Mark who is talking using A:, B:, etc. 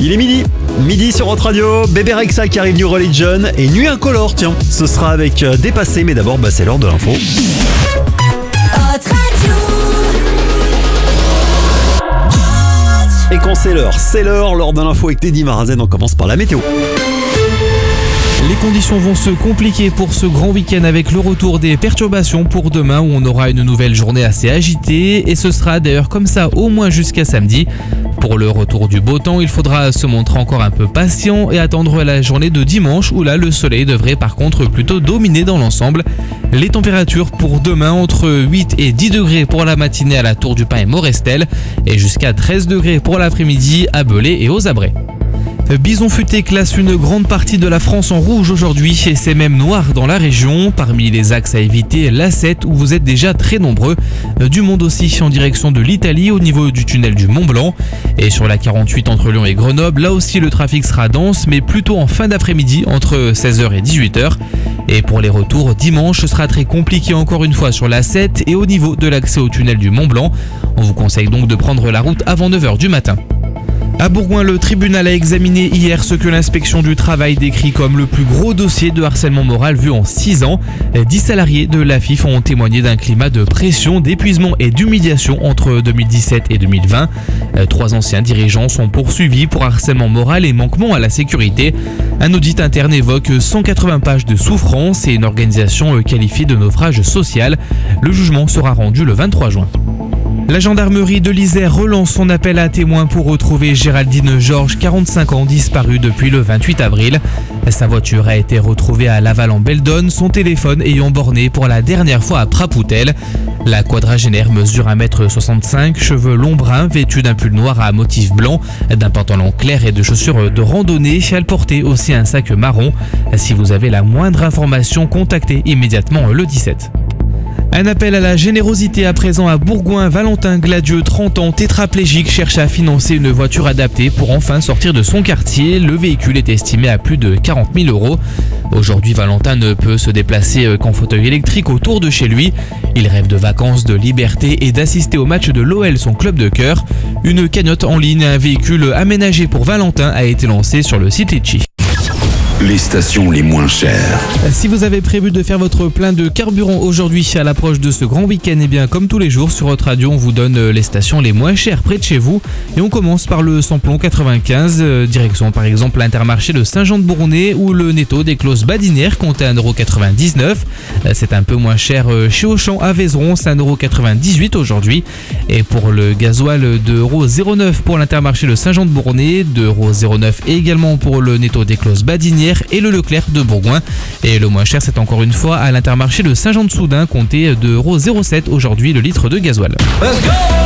A: Il est midi sur Hot Radio, Bébé Rexha qui arrive, New Religion et Nuit Incolore, tiens, ce sera avec Dépassé, mais d'abord c'est l'heure de l'info. Et quand c'est l'heure de l'info avec Teddy Marazen, on commence par la météo.
B: Les conditions vont se compliquer pour ce grand week-end avec le retour des perturbations pour demain où on aura une nouvelle journée assez agitée et ce sera d'ailleurs comme ça au moins jusqu'à samedi. Pour le retour du beau temps, il faudra se montrer encore un peu patient et attendre la journée de dimanche où là le soleil devrait par contre plutôt dominer dans l'ensemble. Les températures pour demain entre 8 et 10 degrés pour la matinée à la Tour du Pin et Morestel et jusqu'à 13 degrés pour l'après-midi à Belay et aux Abrets. Bison Futé classe une grande partie de la France en rouge aujourd'hui et c'est même noir dans la région. Parmi les axes à éviter, l'A7 où vous êtes déjà très nombreux. Du monde aussi en direction de l'Italie au niveau du tunnel du Mont Blanc. Et sur la 48 entre Lyon et Grenoble, là aussi le trafic sera dense mais plutôt en fin d'après-midi entre 16h et 18h. Et pour les retours, dimanche ce sera très compliqué encore une fois sur l'A7 et au niveau de l'accès au tunnel du Mont Blanc. On vous conseille donc de prendre la route avant 9h du matin. À Bourgoin, le tribunal a examiné hier ce que l'inspection du travail décrit comme le plus gros dossier de harcèlement moral vu en 6 ans. 10 salariés de l'AFIF ont témoigné d'un climat de pression, d'épuisement et d'humiliation entre 2017 et 2020. 3 anciens dirigeants sont poursuivis pour harcèlement moral et manquement à la sécurité. Un audit interne évoque 180 pages de souffrance et une organisation qualifiée de naufrage social. Le jugement sera rendu le 23 juin. La gendarmerie de l'Isère relance son appel à témoins pour retrouver Géraldine Georges, 45 ans, disparue depuis le 28 avril. Sa voiture a été retrouvée à Laval-en-Beldonne, son téléphone ayant borné pour la dernière fois à Prapoutel. La quadragénaire mesure 1m65, cheveux longs bruns, vêtue d'un pull noir à motif blanc, d'un pantalon clair et de chaussures de randonnée. Elle portait aussi un sac marron. Si vous avez la moindre information, contactez immédiatement le 17. Un appel à la générosité à présent à Bourgoin. Valentin Gladieux, 30 ans, tétraplégique, cherche à financer une voiture adaptée pour enfin sortir de son quartier. Le véhicule est estimé à plus de 40 000 €. Aujourd'hui, Valentin ne peut se déplacer qu'en fauteuil électrique autour de chez lui. Il rêve de vacances, de liberté et d'assister au match de l'OL, son club de cœur. Une cagnotte en ligne, un véhicule aménagé pour Valentin a été lancé sur le site Litchi.
C: Les stations les moins chères.
B: Si vous avez prévu de faire votre plein de carburant aujourd'hui à l'approche de ce grand week-end, et bien comme tous les jours sur Hot Radio, on vous donne les stations les moins chères près de chez vous. Et on commence par le samplon 95, direction par exemple l'Intermarché de Saint-Jean-de-Bournay ou le Netto des Clos Badinières, compté à 1,99 €. C'est un peu moins cher chez Auchan à Vézeron, c'est 1,98 € aujourd'hui. Et pour le gasoil, 2,09 € pour l'Intermarché de Saint-Jean-de-Bournay, 2,09 € également pour le Netto des Clos Badinières et le Leclerc de Bourgoin. Et le moins cher, c'est encore une fois à l'Intermarché de Saint-Jean-de-Soudain, compté 2,07 € aujourd'hui le litre de gasoil.
D: Let's go!